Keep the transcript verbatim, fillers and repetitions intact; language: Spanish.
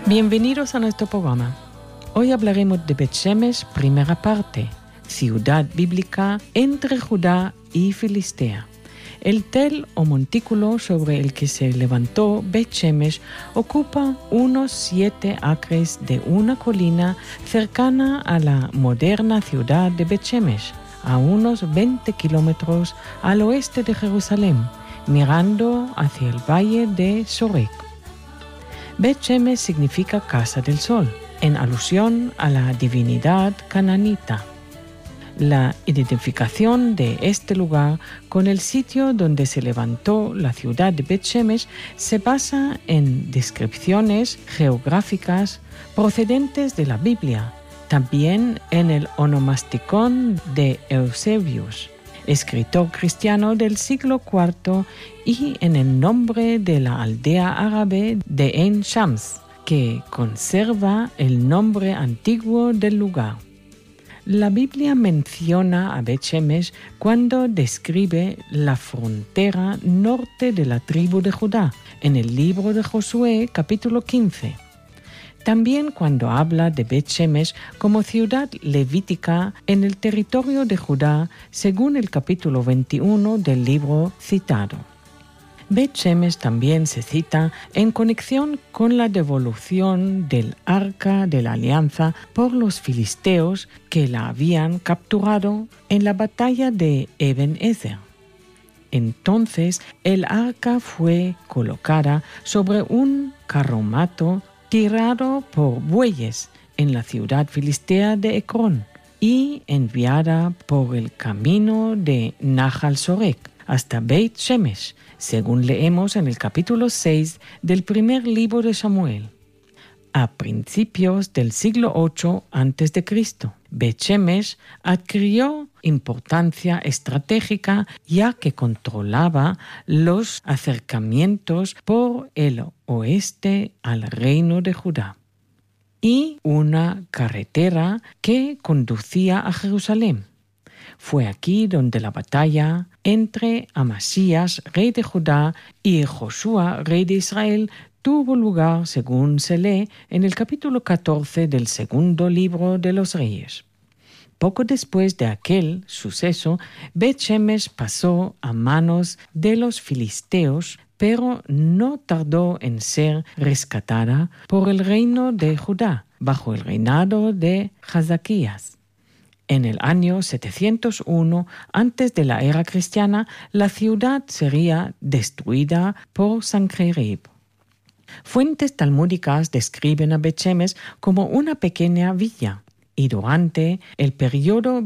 Bienvenidos a nuestro programa. Hoy hablaremos de Bet Shemesh, primera parte, ciudad bíblica entre Judá y Filistea. El tel o montículo sobre el que se levantó Bet Shemesh ocupa unos siete acres de una colina cercana a la moderna ciudad de Bet Shemesh, a unos veinte kilómetros al oeste de Jerusalén, mirando hacia el valle de Sorek. Bet Shemesh significa casa del sol, en alusión a la divinidad cananita. La identificación de este lugar con el sitio donde se levantó la ciudad de Bet Shemesh se basa en descripciones geográficas procedentes de la Biblia, también en el onomasticón de Eusebius, escritor cristiano del siglo cuarto, y en el nombre de la aldea árabe de Ein Shams, que conserva el nombre antiguo del lugar. La Biblia menciona a Bet Shemesh cuando describe la frontera norte de la tribu de Judá, en el libro de Josué, capítulo quince. También cuando habla de Bet Shemesh como ciudad levítica en el territorio de Judá, según el capítulo veintiuno del libro citado. Bet Shemesh también se cita en conexión con la devolución del Arca de la Alianza por los filisteos que la habían capturado en la batalla de Eben Ezer. Entonces el arca fue colocada sobre un carromato tirado por bueyes en la ciudad filistea de Ecrón y enviada por el camino de Nahal Sorek hasta Bet Shemesh, según leemos en el capítulo seis del primer libro de Samuel. A principios del siglo ocho antes de Cristo, Bet Shemesh adquirió importancia estratégica ya que controlaba los acercamientos por el oeste al reino de Judá y una carretera que conducía a Jerusalén. Fue aquí donde la batalla entre Amasías, rey de Judá, y Josué, rey de Israel, tuvo lugar, según se lee en el capítulo catorce del segundo libro de los Reyes. Poco después de aquel suceso, Bet Shemesh pasó a manos de los filisteos, pero no tardó en ser rescatada por el reino de Judá, bajo el reinado de Jazaquías. En el año setecientos uno, antes de la era cristiana, la ciudad sería destruida por Sanjerib. Fuentes talmúdicas describen a Bet Shemesh como una pequeña villa, y durante el periodo